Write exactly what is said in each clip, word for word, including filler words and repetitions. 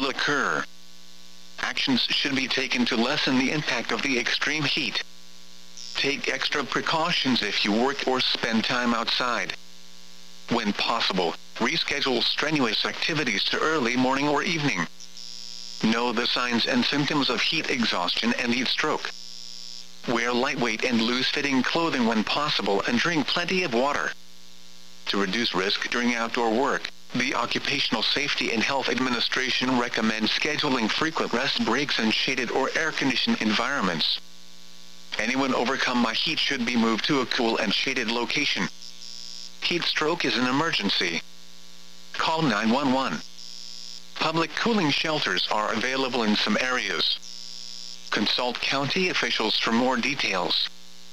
occur. Actions should be taken to lessen the impact of the extreme heat. Take extra precautions if you work or spend time outside. When possible, reschedule strenuous activities to early morning or evening. Know the signs and symptoms of heat exhaustion and heat stroke. Wear lightweight and loose-fitting clothing when possible and drink plenty of water. To reduce risk during outdoor work, the Occupational Safety and Health Administration recommends scheduling frequent rest breaks in shaded or air-conditioned environments. Anyone overcome by heat should be moved to a cool and shaded location. Heat stroke is an emergency. Call nine one one. Public cooling shelters are available in some areas. Consult county officials for more details.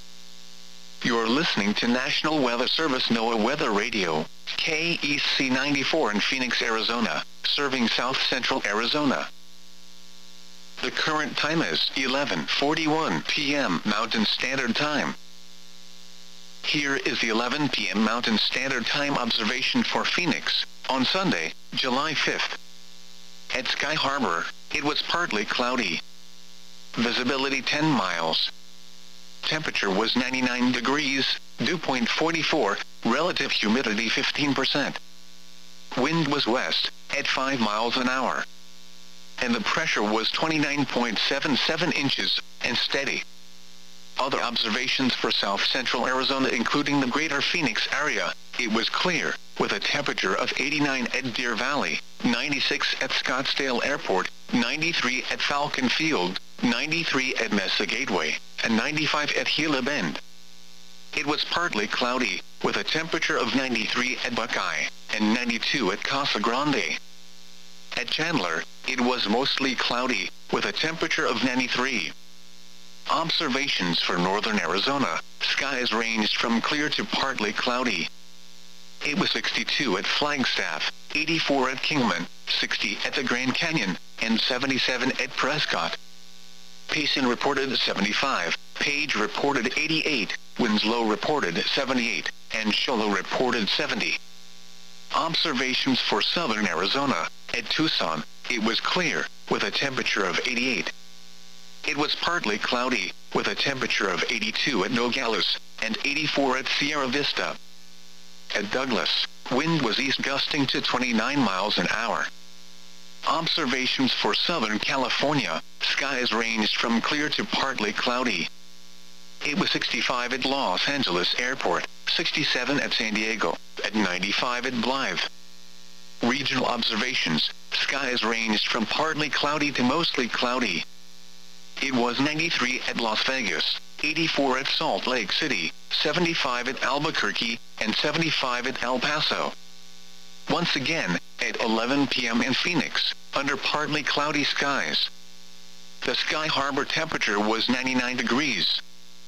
You're listening to National Weather Service NOAA Weather Radio, K E C ninety-four in Phoenix, Arizona, serving south central Arizona. The current time is eleven forty-one p m Mountain Standard Time. Here is the eleven p m Mountain Standard Time observation for Phoenix, on Sunday, July fifth. At Sky Harbor, it was partly cloudy. Visibility ten miles. Temperature was ninety-nine degrees, dew point forty-four, relative humidity fifteen percent. Wind was west, at five miles an hour. And the pressure was twenty-nine point seven seven inches, and steady. Other observations for south central Arizona including the greater Phoenix area, it was clear, with a temperature of eighty-nine at Deer Valley, ninety-six at Scottsdale Airport, ninety-three at Falcon Field, ninety-three at Mesa Gateway, and ninety-five at Gila Bend. It was partly cloudy, with a temperature of ninety-three at Buckeye, and ninety-two at Casa Grande. At Chandler, it was mostly cloudy, with a temperature of ninety-three. Observations for northern Arizona, skies ranged from clear to partly cloudy. It was sixty-two at Flagstaff, eighty-four at Kingman, sixty at the Grand Canyon, and seventy-seven at Prescott. Payson reported seventy-five, Page reported eighty-eight, Winslow reported seventy-eight, and Show Low reported seventy. Observations for southern Arizona, at Tucson, it was clear, with a temperature of eighty-eight. It was partly cloudy, with a temperature of eighty-two at Nogales, and eighty-four at Sierra Vista. At Douglas, wind was east gusting to twenty-nine miles an hour. Observations for Southern California, skies ranged from clear to partly cloudy. It was sixty-five at Los Angeles Airport, sixty-seven at San Diego, and ninety-five at Blythe. Regional observations, skies ranged from partly cloudy to mostly cloudy. It was ninety-three at Las Vegas, eighty-four at Salt Lake City, seventy-five at Albuquerque, and seventy-five at El Paso. Once again, at eleven p m in Phoenix, under partly cloudy skies. The Sky Harbor temperature was ninety-nine degrees.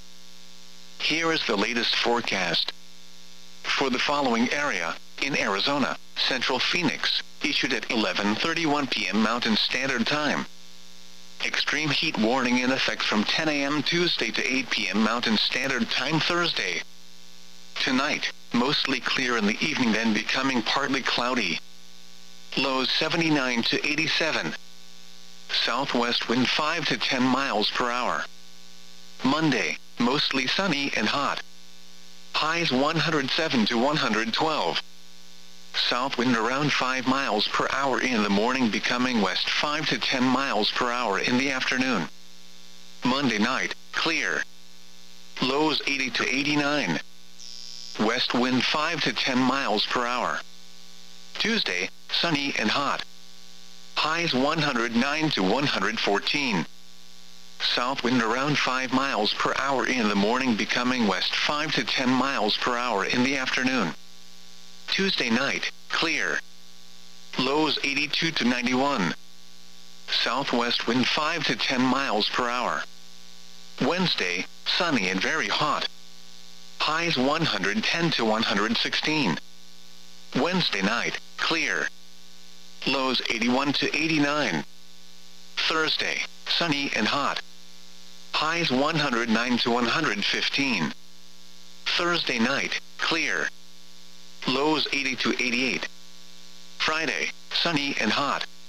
Here is the latest forecast. For the following area, in Arizona, Central Phoenix, issued at eleven thirty-one p m Mountain Standard Time. Extreme heat warning in effect from ten a m Tuesday to eight p m Mountain Standard Time Thursday. Tonight, mostly clear in the evening then becoming partly cloudy. Lows seventy-nine to eighty-seven. Southwest wind five to ten miles per hour. Monday, mostly sunny and hot. Highs one hundred seven to one hundred twelve. South wind around five miles per hour in the morning becoming west five to ten miles per hour in the afternoon. Monday night, clear. Lows eighty to eighty-nine. West wind five to ten miles per hour. Tuesday, sunny and hot. Highs one hundred nine to one hundred fourteen. South wind around five miles per hour in the morning becoming west five to ten miles per hour in the afternoon. Tuesday night, clear. Lows eighty-two to ninety-one. Southwest wind five to ten miles per hour. Wednesday, sunny and very hot. Highs one hundred ten to one hundred sixteen. Wednesday night, clear. Lows eighty-one to eighty-nine. Thursday, sunny and hot. Highs one hundred nine to one hundred fifteen. Thursday night, clear. Lows eighty to eighty-eight. Friday, sunny and hot.